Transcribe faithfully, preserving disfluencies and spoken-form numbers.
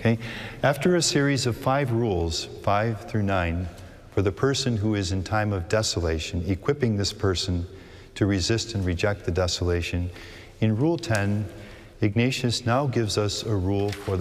Okay? After a series of five rules, five through nine, for the person who is in time of desolation, equipping this person to resist and reject the desolation, in Rule ten, Ignatius now gives us a rule for the